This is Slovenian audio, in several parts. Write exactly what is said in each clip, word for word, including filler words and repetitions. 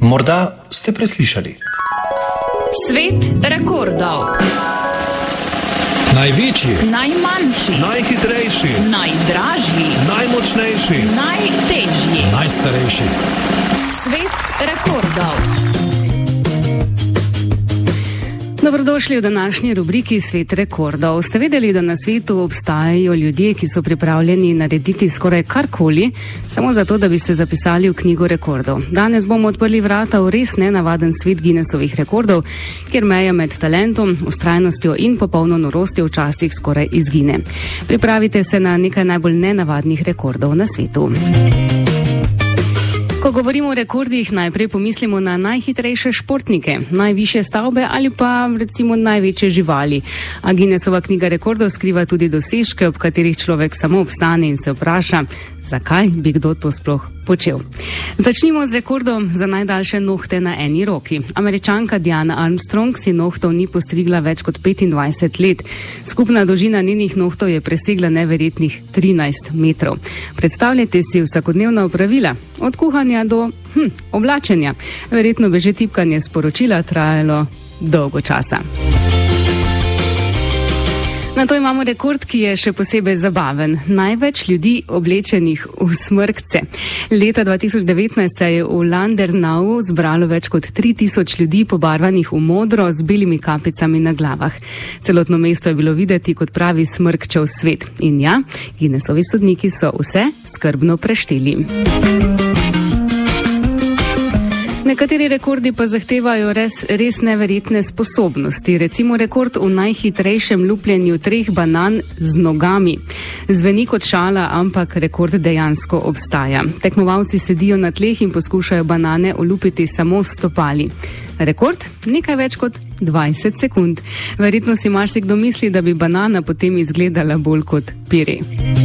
Morda ste preslišali. Svet rekordov. Največji, Najmanjši, najhitrejši, najdražji, najmočnejši, najtežji. najstarejši. Svet rekordov. Dobrodošli v današnji rubriki Svet rekordov. Ste vedeli, da na svetu obstajajo ljudje, ki so pripravljeni narediti skoraj karkoli, samo zato, da bi se zapisali v knjigo rekordov? Danes bomo odprli vrata v res nenavaden svet Guinnessovih rekordov, kjer meja med talentom, vztrajnostjo in popolno norostjo včasih skoraj izgine. Pripravite se na nekaj najbolj nenavadnih rekordov na svetu. Ko govorimo o rekordih, najprej pomislimo na najhitrejše športnike, najvišje stavbe ali pa recimo največje živali. A Guinnessova knjiga rekordov skriva tudi dosežke, ob katerih človek samo obstane in se vpraša, zakaj bi kdo to sploh počel. Začnimo z rekordom za najdaljše nohte na eni roki. Američanka Diana Armstrong si nohtov ni postrigla več kot petindvajset let. Skupna dolžina njenih nohtov je presegla neverjetnih trinajst metrov. Predstavljajte si vsakodnevna opravila, od kuhanja do hm, oblačenja. Verjetno bi že tipkanje sporočila trajalo dolgo časa. Na to imamo rekord, ki je še posebej zabaven. Največ ljudi oblečenih v smrkce. Leta dva tisoč devetnajst se je v Landernavu zbralo več kot tri tisoč ljudi pobarvanih v modro z belimi kapicami na glavah. Celotno mesto je bilo videti kot pravi smrkčev svet. In ja, Guinnessovi sodniki so vse skrbno prešteli. Nekateri rekordi pa zahtevajo res, res neverjetne sposobnosti. Recimo rekord v najhitrejšem lupljenju treh banan z nogami. Zveni kot šala, ampak rekord dejansko obstaja. Tekmovalci sedijo na tleh in poskušajo banane olupiti samo s stopali. Rekord? Nekaj več kot dvajset sekund. Verjetno si marsikdo misli, da bi banana potem izgledala bolj kot pire.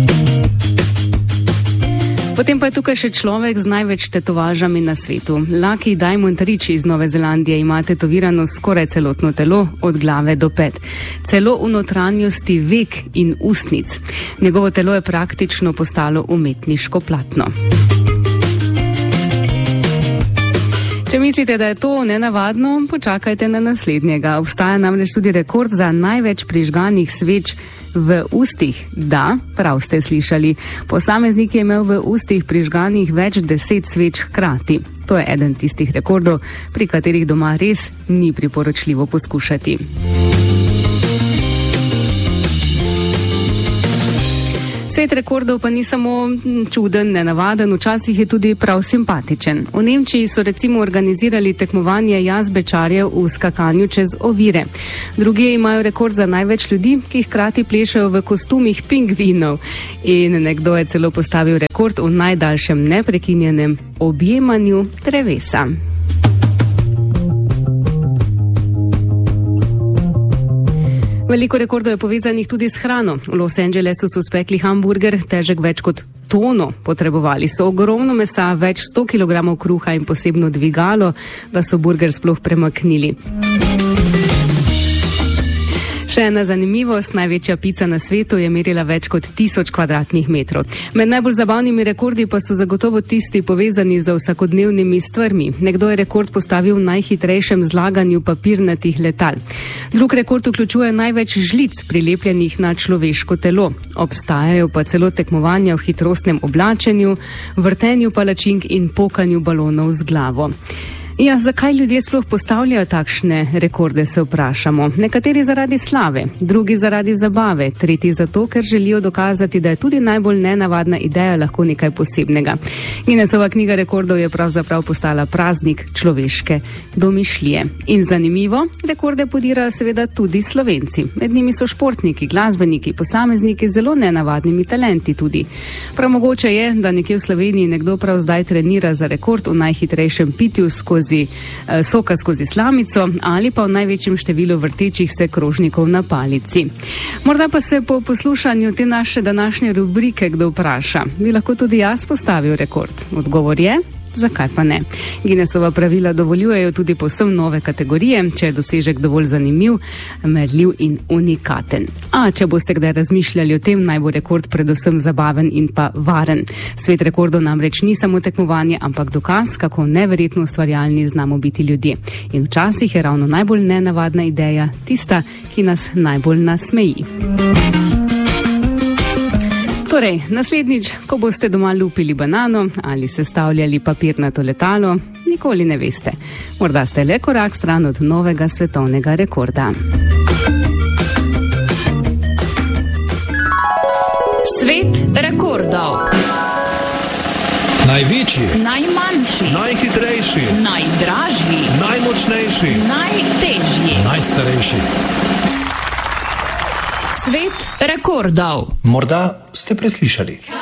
Potem pa je tukaj še človek z največ tetovažami na svetu. Lucky Diamond Rich iz Nove Zelandije ima tetovirano skoraj celotno telo, od glave do pet. Celo v notranjosti vek in ustnic. Njegovo telo je praktično postalo umetniško platno. Če mislite, da je to nenavadno, počakajte na naslednjega. Obstaja namreč tudi rekord za največ prižganih sveč v ustih. Da, prav ste slišali. Posameznik je imel v ustih prižganih več deset sveč hkrati. To je eden tistih rekordov, pri katerih doma res ni priporočljivo poskušati. Svet rekordov pa ni samo čuden, nenavaden, včasih je tudi prav simpatičen. V Nemčiji so recimo organizirali tekmovanje jazbečarjev v skakanju čez ovire. Drugje imajo rekord za največ ljudi, ki hkrati plešajo v kostumih pingvinov. In nekdo je celo postavil rekord v najdaljšem neprekinjenem objemanju drevesa. Veliko rekordov je povezanih tudi s hrano. V Los Angelesu so spekli hamburger, težek več kot tono. Potrebovali so ogromno mesa, več sto kilogramov kruha in posebno dvigalo, da so burger sploh premaknili. Še ena zanimivost, največja pica na svetu je merila več kot tisoč kvadratnih metrov. Med najbolj zabavnimi rekordi pa so zagotovo tisti povezani z vsakodnevnimi stvarmi. Nekdo je rekord postavil v najhitrejšem zlaganju papirnatih letal. Drug rekord vključuje največ žlic prilepljenih na človeško telo. Obstajajo pa celo tekmovanja v hitrostnem oblačenju, vrtenju palačink in pokanju balonov z glavo. Ja, zakaj ljudje sploh postavljajo takšne rekorde, se vprašamo. Nekateri zaradi slave, drugi zaradi zabave, tretji zato, ker želijo dokazati, da je tudi najbolj nenavadna ideja lahko nekaj posebnega. Guinnessova knjiga rekordov je pravzaprav postala praznik človeške domišljije. In zanimivo, rekorde podirajo seveda tudi Slovenci. Med njimi so športniki, glasbeniki, posamezniki z zelo nenavadnimi talenti tudi. Prav mogoče je, da nekje v Sloveniji nekdo prav zdaj trenira za rekord v najhitrejšem pitju skozi soka skozi slamico ali pa v največjem številu vrtečih se krožnikov na palici. Morda pa se po poslušanju te naše današnje rubrike kdo vpraša, bi lahko tudi jaz postavil rekord? Odgovor je zakaj pa ne? Guinnessova pravila dovoljujejo tudi povsem nove kategorije, če je dosežek dovolj zanimiv, merljiv in unikaten. A če boste kdaj razmišljali o tem, naj bo rekord predvsem zabaven in pa varen. Svet rekordov namreč ni samo tekmovanje, ampak dokaz, kako neverjetno ustvarjalni znamo biti ljudje. In včasih je ravno najbolj nenavadna ideja tista, ki nas najbolj nasmeji. Torej, naslednjič, ko boste doma lupili banano ali sestavljali papirnato letalo, nikoli ne veste. Morda ste le korak stran od novega svetovnega rekorda. Svet rekordov. Največji, Najmanjši, najhitrejši, najdražji, najmočnejši, najtežji. najstarejši. Svet rekordov. Morda ste preslišali.